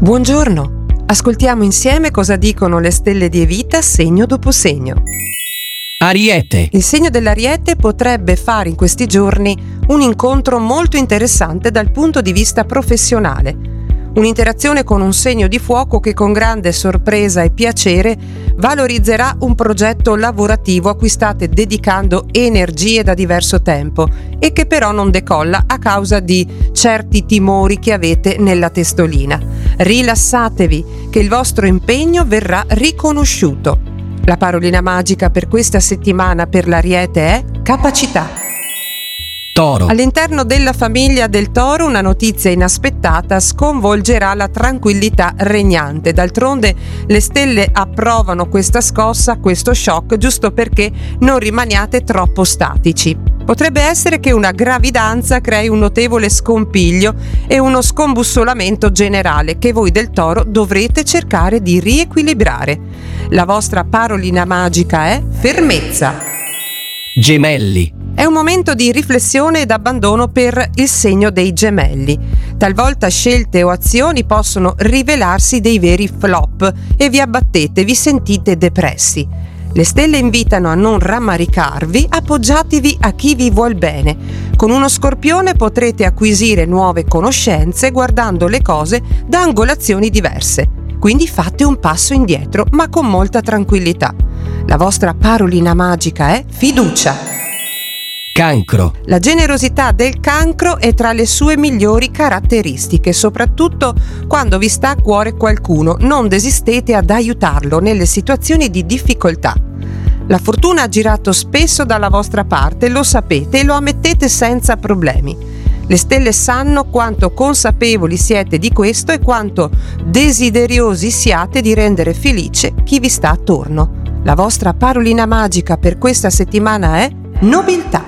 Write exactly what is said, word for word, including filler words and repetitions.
Buongiorno, ascoltiamo insieme cosa dicono le stelle di Evita segno dopo segno. Ariete. Il segno dell'Ariete potrebbe fare in questi giorni un incontro molto interessante dal punto di vista professionale. Un'interazione con un segno di fuoco che con grande sorpresa e piacere valorizzerà un progetto lavorativo a cui state dedicando energie da diverso tempo e che però non decolla a causa di certi timori che avete nella testolina. Rilassatevi, che il vostro impegno verrà riconosciuto. La parolina magica per questa settimana per l'Ariete è capacità. Toro. All'interno della famiglia del Toro una notizia inaspettata sconvolgerà la tranquillità regnante. D'altronde le stelle approvano questa scossa, questo shock, giusto perché non rimaniate troppo statici. Potrebbe essere che una gravidanza crei un notevole scompiglio e uno scombussolamento generale che voi del Toro dovrete cercare di riequilibrare. La vostra parolina magica è fermezza. Gemelli. È un momento di riflessione ed abbandono per il segno dei Gemelli. Talvolta scelte o azioni possono rivelarsi dei veri flop e vi abbattete, vi sentite depressi. Le stelle invitano a non rammaricarvi, appoggiatevi a chi vi vuol bene. Con uno Scorpione potrete acquisire nuove conoscenze guardando le cose da angolazioni diverse. Quindi fate un passo indietro, ma con molta tranquillità. La vostra parolina magica è fiducia. Cancro. La generosità del Cancro è tra le sue migliori caratteristiche, soprattutto quando vi sta a cuore qualcuno. Non desistete ad aiutarlo nelle situazioni di difficoltà. La fortuna ha girato spesso dalla vostra parte, lo sapete e lo ammettete senza problemi. Le stelle sanno quanto consapevoli siete di questo e quanto desideriosi siate di rendere felice chi vi sta attorno. La vostra parolina magica per questa settimana è nobiltà.